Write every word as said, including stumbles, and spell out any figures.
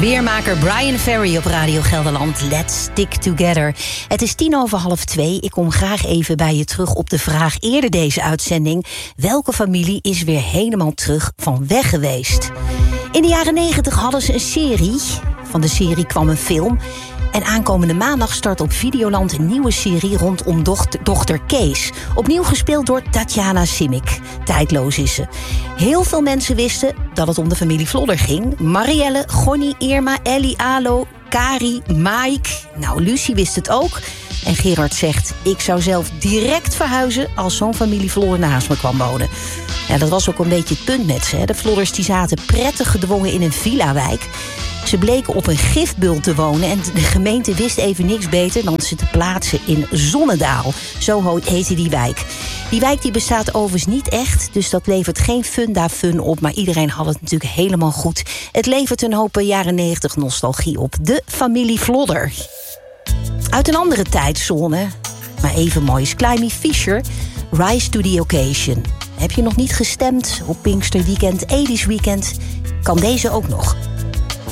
Weermaker Brian Ferry op Radio Gelderland. Let's stick together. Het is tien over half twee. Ik kom graag even bij je terug op de vraag eerder deze uitzending. Welke familie is weer helemaal terug van weg geweest? In de jaren negentig hadden ze een serie. Van de serie kwam een film. En aankomende maandag start op Videoland een nieuwe serie rondom dochter, dochter Kees. Opnieuw gespeeld door Tatjana Simic. Tijdloos is ze. Heel veel mensen wisten dat het om de familie Vlodder ging. Marielle, Gonnie, Irma, Ellie, Alo, Kari, Mike. Nou, Lucie wist het ook. En Gerard zegt, ik zou zelf direct verhuizen als zo'n familie Vlodder naast me kwam wonen. Ja, dat was ook een beetje het punt met ze. Hè. De Vlodders die zaten prettig gedwongen in een villa-wijk. Ze bleken op een gifbult te wonen en de gemeente wist even niks beter dan ze te plaatsen in Zonnedaal. Zo heette die wijk. Die wijk die bestaat overigens niet echt, dus dat levert geen funda-fun op, maar iedereen had het natuurlijk helemaal goed. Het levert een hoop jaren negentig nostalgie op. De familie Vlodder. Uit een andere tijdzone, maar even mooi is Climby Fisher, Rise to the Occasion. Heb je nog niet gestemd op Pinkster Weekend, Edis Weekend? Kan deze ook nog.